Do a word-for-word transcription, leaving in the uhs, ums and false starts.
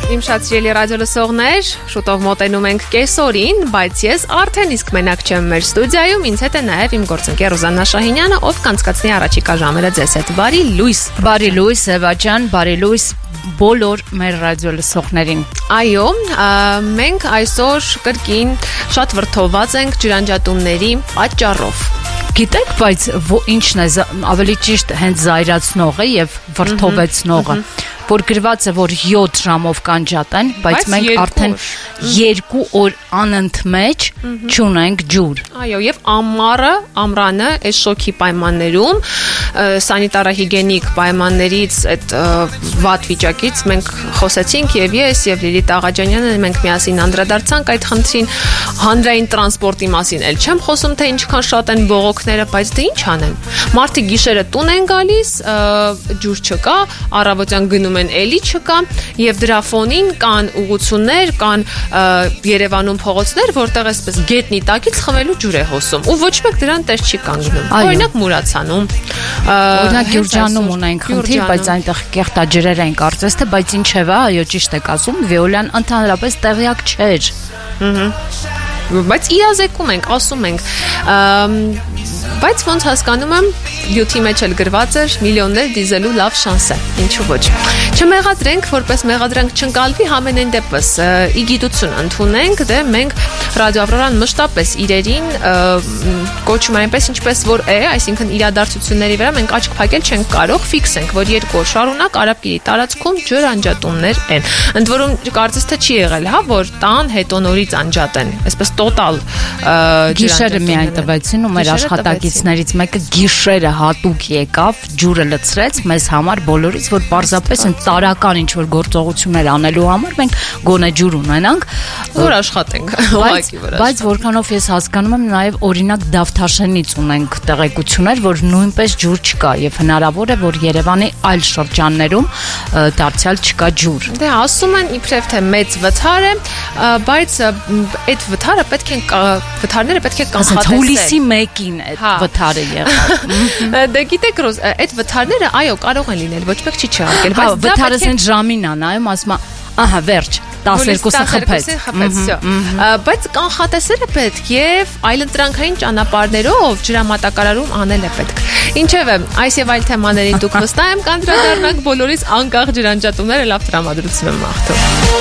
Իմ շատ սիրելի ռադիոլսողներ, շուտով մոտենում ենք կեսօրին, բայց ես արդեն իսկ մենակ չեմ մեր ստուդիայում, ինձ հետ է նաև իմ գործընկեր Ռուզաննա Շահինյանը, ով կանցկացնի առաջիկա ժամերը ձեզ հետ։ Բարի լույս։ Բարի լույս, Եվա ջան, բարի լույս բոլոր մեր ռադիոլսողներին։ Այո, մենք այսօր կրկին շատ վրդովված ենք ջրանջատումների պատճառով։ Գիտեք, բայց ինչն է ավելի ճիշտ հենց զայրացնողը եւ վրդովեցնողը, որ գրված է, որ յոթ ժամով կանջատեն, բայց մենք արդեն երկու օր անընդմեջ չունենք ջուր։ Այո, եւ ամառը, ամռանը այս շոկի պայմաններում, սանիտարահիգենիկ պայմաններից, այդ վատ վիճակից մենք խոսեցինք եւ ես եւ Լիլիթ Աղաջանյանը մենք միասին անդրադարձանք այդ խնդրին, հանրային տրանսպորտի մասին էլ չեմ խոսում, թե ինչքան շատ են բողոքները, բայց դե ինչ անեն։ Մարդիկ գիշերը տուն են գալիս, ջուր չկա, առավոտյան գնում են էլի չկա եւ դրա ֆոնին կան ուղղություններ, կան Երևանում փողոցներ, որտեղ այսպես գետնի տակից խմելու ջուր է հոսում ու ոչ մեկ դրան տես չի կանգնում։ Օրինակ Մուրացանում, օրինակ Գյուրջանում ունենք խնդիր, բայց այնտեղ կեղտաջրեր են կարծես թե, բայց ինչեւ է, այո ճիշտ եք ասում, Վիոլյան ընդհանրապես տեղյակ չէր։ Բայց իրազեկում ենք, ասում ենք, բայց ոնց հասկանում եմ, յութի մեջ էլ գրված էր միլիոններ դիզելու լավ շանս է, ինչու ոչ։ Չմեղադրենք, որպես մեղադրանք չընկալվի, համենայն դեպս ի գիտություն ընդունենք, դե մենք Ռադիո Ավրորան մշտապես իրերին կոչում այնպես ինչպես որ է, այսինքն իրադարձությունների վրա մենք աչք փակել չենք կարող, ֆիքսենք, որ երկու օր շարունակ Արաբկիրի տարածքում ջրանջատումներ են։ Ընդ որում կարծես թե չի եղել, հա, որ տան հետո նորից անջատեն, այսպես տոտալ գիշերը միայն տվեցին ու մեր աշխատակիցներից մեկը գիշերը հատուկ եկավ, ջուրը լցրեց մեզ համար բոլորից, որ պարզապես են տարական ինչ որ գործողություններ անելու համար մենք գոնե ջուր ունենանք, որ աշխատենք։ Բայց որքանով ես հասկանում եմ, նաև օրինակ Դավթաշենից ունենք տեղեկություններ, որ նույնպես ջուր չկա եւ հնարավոր է, որ Երևանի այլ շրջաններում դարձյալ չկա ջուր։ Դե ասում են իբրև թե մեծ վթար է, բայց այդ վթարը պետք է վթարները պետք է կանխատեսել։ Հուլիսի մեկին այդ վթարը եղավ։ Դե գիտեք Ռոզ, այդ վթարները այո կարող են լինել, ոչ մեկ չի չհարգել, բայց վթարը ցեն ժամին է նայում, ասում է, ահա վերջ տասներկուսը խփեց։ Բայց կանխատեսել է պետք եւ այլընտրանքային ճանապարհներով ջրամատակարարում անել է պետք։ Ինչևէ, այս եւ այլ թեմաներին դուք վստահ եմ կանդրադառնանք բոլորիս անկախ ջրանջատումները լավ տրամադրություն եմ մաղթում։